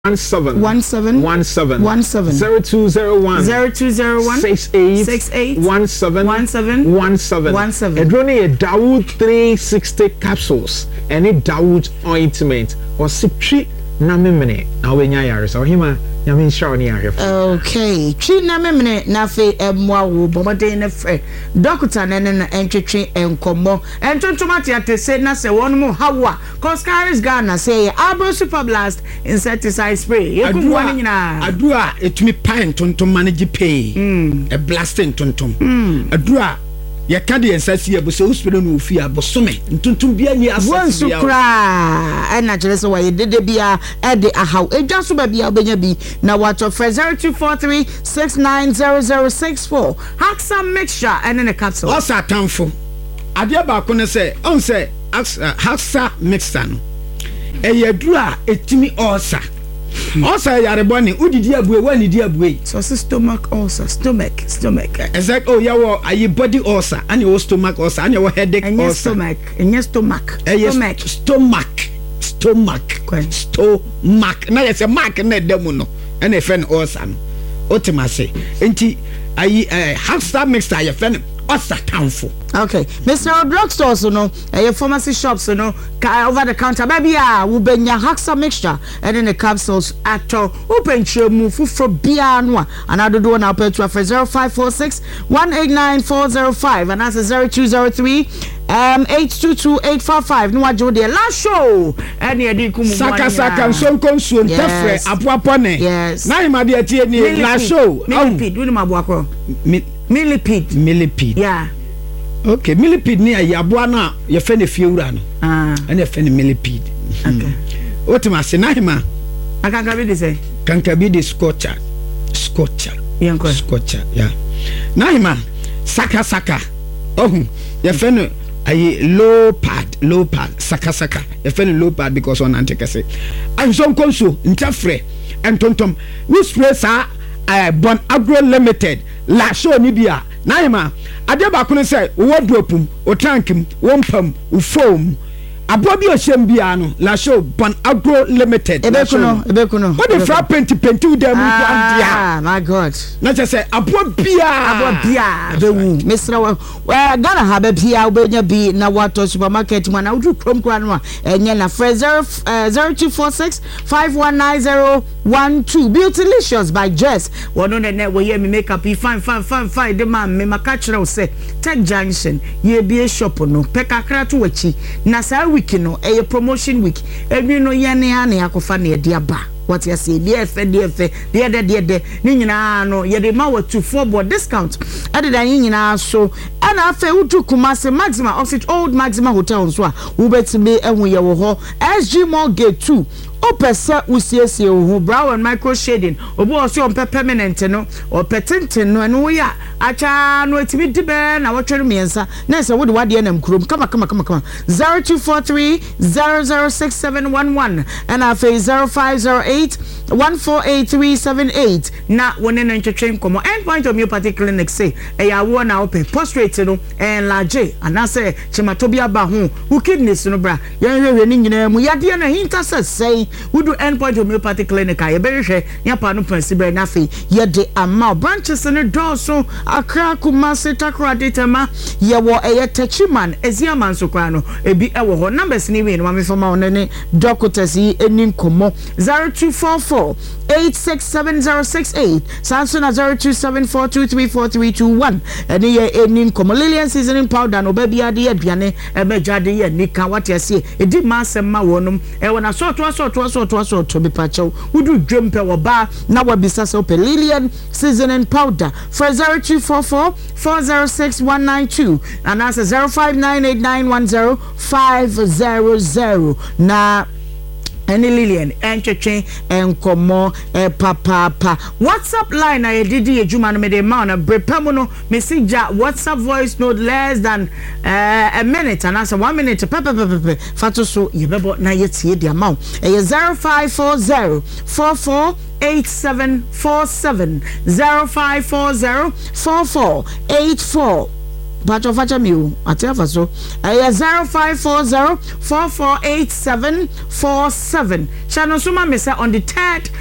17 17 17 0201 68 17 Edrone Dawood 360 capsules and it Dawood ointment or sipchi na memene na wenya yare so hima nyame nshaw ne yare. Okay, chi na memene na fe emwa wo bomoden na fe doctor na entwetwe enkomo entontomate atese na se won mu hawa Coscaris Ghana say Arbor Super Blast insecticide spray yekum wani nyina adua etumi pan tontom manage pay e blasting tontom adua ya kade ensasi e bo se hospital no fi abosome ntontom bia ni asasi bia won na jere so waye dede bia e de ahaw edwa so ba bia obenya bi na wato 0243690064 Haxa mixture and in a capsule osa tamfo ade ba ko ne se on se Haxa mixture no eyadura etimi osa osa yareboni udidi abue wani di abue so stomach ulcer stomach exact oh yawo ayi body ulcer and your stomach ulcer and your headache ulcer and your stomach na yes mark na demu no and a friend ulcer no otimase enti ayi Haxa mixture ya friend ulcer tanfo. Okay, Mr. Drugstore so no, your pharmacy shops so no, over the counter baby we benya Haxa mixture and in the capsules at open chemu for bianwa and I do na pay to 0546 189405 and that's 0203 822845 no ajo the last show and ye di kumu saka nson tefre apoapone yes na ima de tie ni last show millipede we ma boakro millipede yeah. Okay, millipede ni ayaboa na ye fe ne fiewura no and ye fe ne millipede. Okay. Otima se na hima akanka bi say kanka bi de scotcher yeah na hima saka oh ye fe no ayi low pad saka ye fe no low pad because on antekase anson konso ntafre entontom we spray sa Bon Agro Limited la show ni bia na hima ade ba ko ne say wo dropum o tankim wo mpam wo foam abobi o shem bia no la show Bon Agro Limited ebekuno what the fra penti u dem kwa dia my god na che say abobia bewu Mr. Ghana ha be bia obenya bi na wato supermarket mu na udu krom kwa no enye na 0246 519012 Beautylicious by Jess wono ne we hear me makeup fine the man me makachira say Tech Junction ye bi shop no pekakra to wachi na sa week no a promotion week every no ye ne akofa na de aba what you say the ni nyina no ye de ma watu 4 board discount adeda nyina so ana afa utu Kumasi Maxima Oxford Old Maxima Hotel so a wo betime ehun ye wo ho SG Mall Gate 2 opesa usiesie ho brow and micro shading obo oso on permanent no o petenten no eno ya acha no etimi dibe na wotwere miensa na se wo de wade na mkrom kama 0243 006711 and afa 0508 148378 na wone no ntwetwe nkomo Endpoint Homeopathic Clinic say eya wo na open prostate no enlarge anase chematobia ba ho kidneys no bra yenhwehwe ni nyina mu yade na hinta say Wudu Endpoint Homeopathic Clinic aye berehwe yapa no pansibre na fe ye de ama branches ne doso Accra Kumasi Takra Detama ye wo eye Techiman Eziaman so kwa no ebi ewo ho numbers ni we no ma me fama onene doctors yi eni nkomo 0244 867068 Samsung 0274234321 eni ye eni nkomo Lilian seasoning powder no baby ade aduane emejade ye nika wate ase edi ma asema wonum ewo na so to be pacho wudu dwempe wo ba na wabisa so pe Lilian seasoning powder for 0244 406192 and that's 0598910500 na any Lilian encheche enkomo papa WhatsApp line I did ejuma no me de ma na brepamo no message WhatsApp voice note less than a minute and answer 1 minute pepe fato so yebebo na yetie de amount 0540 44 8747 0540 44 84 Pacho facha mi o atiafa so 0540448747 Shano Suma Mesa on the 3rd